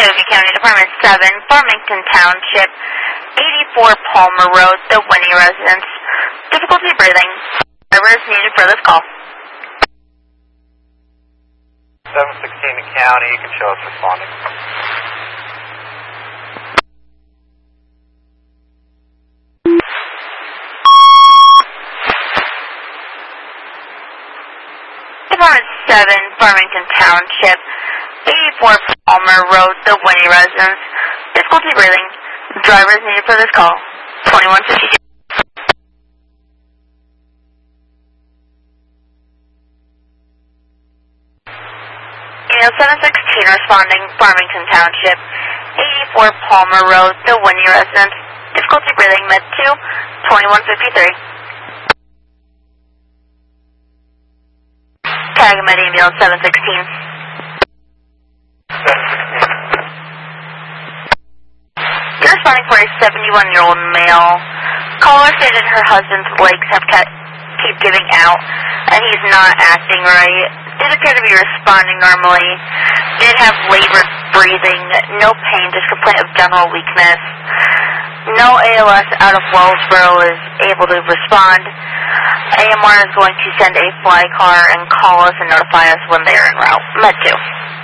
Novi County Department 7, Farmington Township, 84 Palmer Road, the Winnie residence. Difficulty breathing. Driver is needed for this call. 716 to county, you can show us responding. Department 7, Farmington Township, 84 Palmer Road, the Winnie residence. Difficulty breathing. Driver is needed for this call. 2152. Email 716 responding, Farmington Township, 84 Palmer Road, the Winnie residence. Difficulty breathing, med 2, 2153. Tag med email 716. 716. You're responding for a 71-year-old male. Caller stated her husband's legs have keep giving out, and he's not acting right. Did appear to be responding normally. Did have labored breathing, no pain, just complaint of general weakness. No ALS out of Wellsboro is able to respond. AMR is going to send a fly car and call us and notify us when they are en route. Med 2.